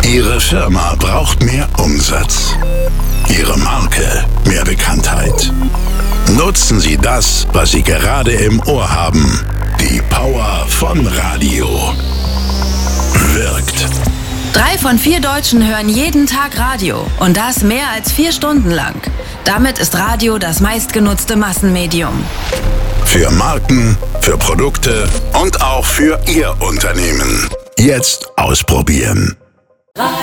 Ihre Firma braucht mehr Umsatz. Ihre Marke mehr Bekanntheit. Nutzen Sie das, was Sie gerade im Ohr haben. Die Power von Radio. Wirkt. 3 von 4 Deutschen hören jeden Tag Radio und das mehr als 4 Stunden lang. Damit ist Radio das meistgenutzte Massenmedium. Für Marken, für Produkte und auch für Ihr Unternehmen. Jetzt ausprobieren.